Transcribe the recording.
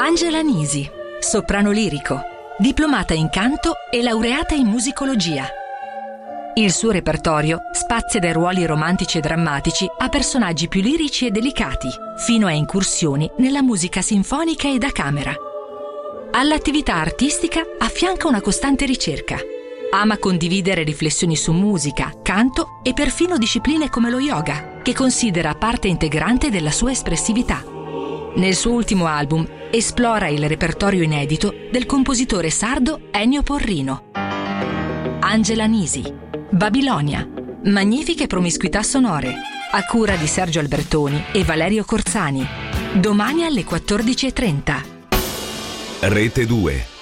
Angela Nisi, soprano lirico, diplomata in canto e laureata in musicologia. Il suo repertorio spazia dai ruoli romantici e drammatici a personaggi più lirici e delicati, fino a incursioni nella musica sinfonica e da camera. All'attività artistica affianca una costante ricerca. Ama condividere riflessioni su musica, canto e perfino discipline come lo yoga, che considera parte integrante della sua espressività. Nel suo ultimo album esplora il repertorio inedito del compositore sardo Ennio Porrino. Angela Nisi, Babilonia, magnifiche promiscuità sonore, a cura di Sergio Albertoni e Valerio Corzani. Domani alle 14:30. Rete 2.